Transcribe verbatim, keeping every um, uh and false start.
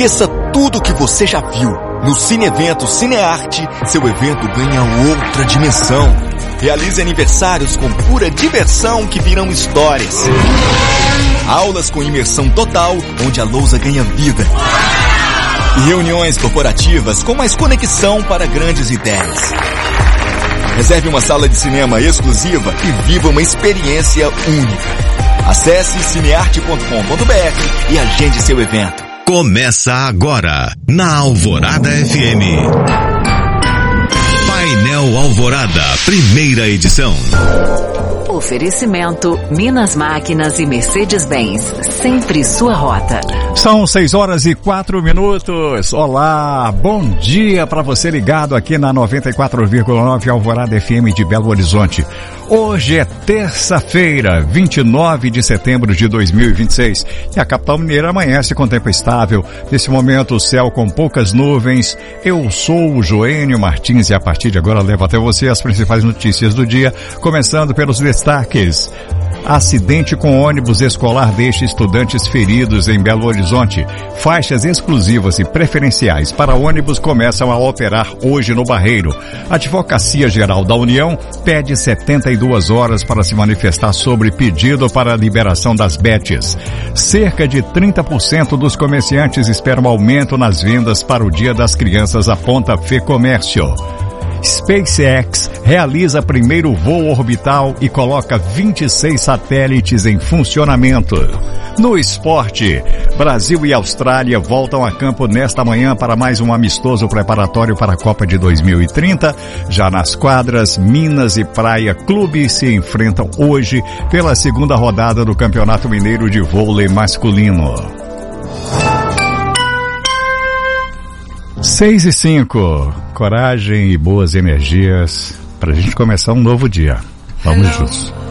Esqueça tudo que você já viu. No Cine Evento Cinearte, seu evento ganha outra dimensão. Realize aniversários com pura diversão que virão histórias. Aulas com imersão total, onde a lousa ganha vida. E reuniões corporativas com mais conexão para grandes ideias. Reserve uma sala de cinema exclusiva e viva uma experiência única. Acesse cinearte ponto com ponto br e agende seu evento. Começa agora, na Alvorada F M. Painel Alvorada, primeira edição. Oferecimento Minas Máquinas e Mercedes-Benz, sempre sua rota. São seis horas e quatro minutos. Olá, bom dia para você ligado aqui na noventa e quatro vírgula nove Alvorada F M de Belo Horizonte. Hoje é terça-feira, vinte e nove de setembro de dois mil e vinte e seis, e a capital mineira amanhece com tempo estável. Nesse momento o céu com poucas nuvens. Eu sou o Joênio Martins e a partir de agora levo até você as principais notícias do dia, começando pelos destaques. Acidente com ônibus escolar deixa estudantes feridos em Belo Horizonte. Faixas exclusivas e preferenciais para ônibus começam a operar hoje no Barreiro. A Advocacia Geral da União pede setenta e duas horas para se manifestar sobre pedido para a liberação das betes. Cerca de trinta por cento dos comerciantes esperam aumento nas vendas para o Dia das Crianças, aponta FEComércio. SpaceX realiza primeiro voo orbital e coloca vinte e seis satélites em funcionamento. No esporte, Brasil e Austrália voltam a campo nesta manhã para mais um amistoso preparatório para a Copa de dois mil e trinta. Já nas quadras, Minas e Praia Clube se enfrentam hoje pela segunda rodada do Campeonato Mineiro de Vôlei Masculino. Seis e cinco. Coragem e boas energias para a gente começar um novo dia. Vamos juntos.